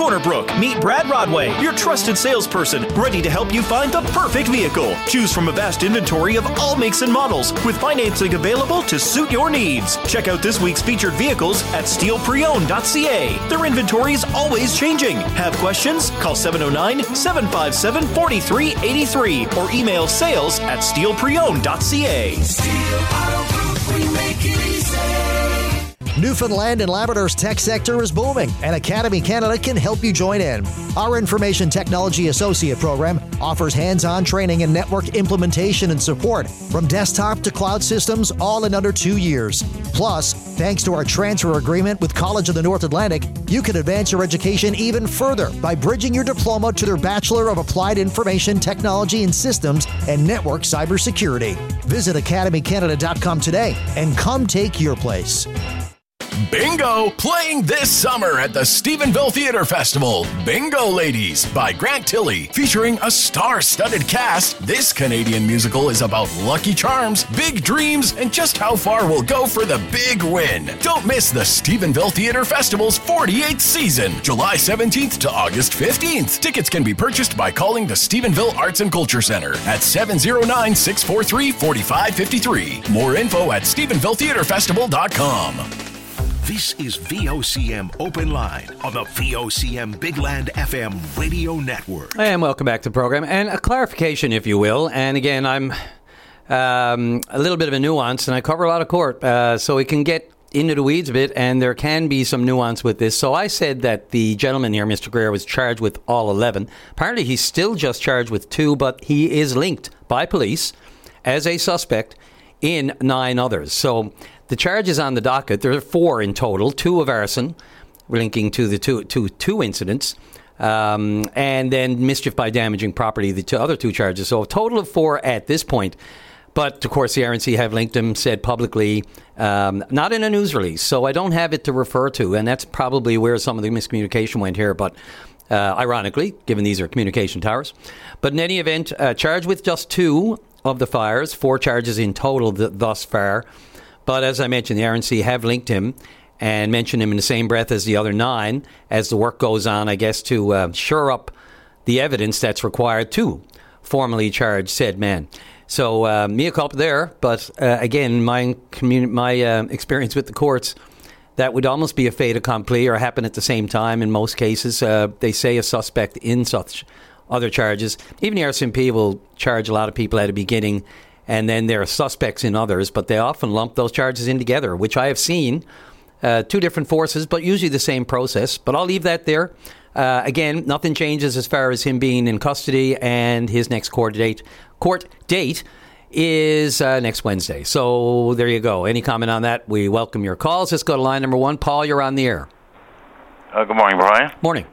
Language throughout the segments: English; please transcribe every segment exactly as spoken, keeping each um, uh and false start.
Corner Brook. Meet Brad Rodway, your trusted salesperson, ready to help you find the perfect vehicle. Choose from a vast inventory of all makes and models, with financing available to suit your needs. Check out this week's featured vehicles at steel pre owned dot c a. Their inventory is always changing. Have questions? Call seven oh nine, seven five seven, four three eight three or email sales at steel pre owned dot c a. Steel Auto Group, we make it easy. Newfoundland and Labrador's tech sector is booming, and Academy Canada can help you join in. Our Information Technology Associate program offers hands-on training in network implementation and support, from desktop to cloud systems, all in under two years. Plus, thanks to our transfer agreement with College of the North Atlantic, you can advance your education even further by bridging your diploma to their Bachelor of Applied Information Technology and Systems and Network Cybersecurity. Visit academy canada dot com today and come take your place. Bingo! Playing this summer at the Stephenville Theatre Festival. Bingo Ladies by Grant Tilley. Featuring a star-studded cast, this Canadian musical is about lucky charms, big dreams, and just how far we'll go for the big win. Don't miss the Stephenville Theatre Festival's forty-eighth season, July seventeenth to August fifteenth. Tickets can be purchased by calling the Stephenville Arts and Culture Center at seven oh nine, six four three, four five five three. More info at stephenville theatre festival dot com. This is V O C M Open Line on the V O C M Big Land F M radio network. And welcome back to the program. And a clarification, if you will. And again, I'm um, a little bit of a nuance, and I cover a lot of court, uh, so we can get into the weeds a bit, and there can be some nuance with this. So I said that the gentleman here, Mister Greer, was charged with all eleven. Apparently, he's still just charged with two, but he is linked by police as a suspect in nine others. So the charges on the docket, there are four in total, two of arson, linking to the two, two, two incidents, um, and then mischief by damaging property, the two, other two charges. So a total of four at this point. But, of course, the R N C have linked him, said publicly, um, not in a news release. So I don't have it to refer to, and that's probably where some of the miscommunication went here. But uh, ironically, given these are communication towers. But in any event, uh, charged with just two of the fires, four charges in total th- thus far. But as I mentioned, the R N C have linked him and mentioned him in the same breath as the other nine as the work goes on, I guess, to uh, shore up the evidence that's required to formally charge said man. So, uh, mea culpa there. But uh, again, my communi- my uh, experience with the courts, that would almost be a fait accompli or happen at the same time in most cases. Uh, they say a suspect in such other charges. Even the R C M P will charge a lot of people at the beginning, and then there are suspects in others, but they often lump those charges in together, which I have seen, uh, two different forces, but usually the same process. But I'll leave that there. Uh, again, nothing changes as far as him being in custody, and his next court date, court date is uh, next Wednesday. So there you go. Any comment on that? We welcome your calls. Let's go to line number one. Paul, you're on the air. Uh, good morning, Brian. Morning.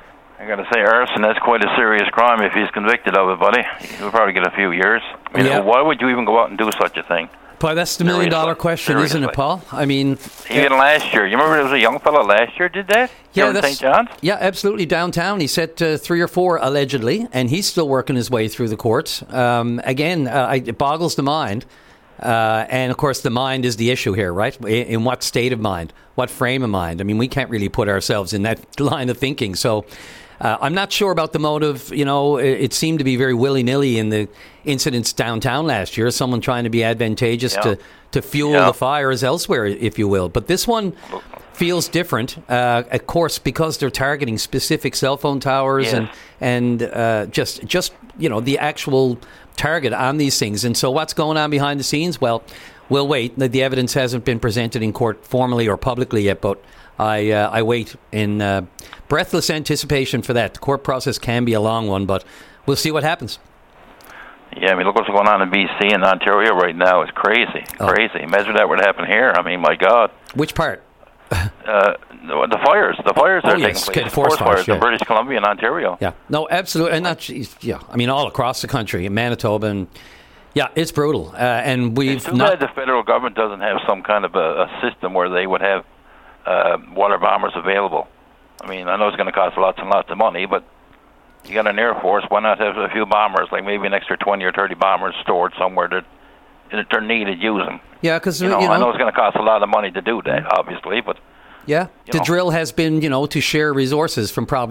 I got to say, arson, that's quite a serious crime if he's convicted of it, buddy. He'll probably get a few years. I mean, yeah. Why would you even go out and do such a thing? But that's the million dollar question, Seriously. isn't it, Paul? I mean, even last year. You remember there was a young fellow last year did that? Yeah, Here in that's, Saint John's? Yeah, absolutely. Downtown, he set uh, three or four allegedly, and he's still working his way through the courts. Um, again, uh, I, it boggles the mind. Uh, and, of course, the mind is the issue here, right? In, in what state of mind? What frame of mind? I mean, we can't really put ourselves in that line of thinking. So uh, I'm not sure about the motive. You know, it, it seemed to be very willy-nilly in the incidents downtown last year, someone trying to be advantageous yeah. to, to fuel yeah. the fires elsewhere, if you will. But this one feels different, uh, of course, because they're targeting specific cell phone towers yes. and, and uh, just, just, you know, the actual target on these things. And so what's going on behind the scenes? Well, we'll wait. The evidence hasn't been presented in court formally or publicly yet, but I uh, I wait in uh, breathless anticipation for that. The court process can be a long one, but we'll see what happens. Yeah, I mean, look what's going on in B C and Ontario right now. It's crazy, oh. crazy. Imagine that would happen here. I mean, my God. Which part? uh, the, the fires. The fires oh, are yes. taking place. Okay, the forest, forest fires yeah. in British Columbia and Ontario. Yeah, no, absolutely. And not, yeah, I mean, all across the country, in Manitoba. And yeah, it's brutal. Uh, and we've it's too not... bad the federal government doesn't have some kind of a, a system where they would have uh, water bombers available. I mean, I know it's going to cost lots and lots of money, but you got an Air Force, why not have a few bombers, like maybe an extra twenty or thirty bombers stored somewhere that if they're needed, use them. Yeah, because, you know, you know, I know it's going to cost a lot of money to do that, obviously, but... Yeah, the know. drill has been, you know, to share resources from province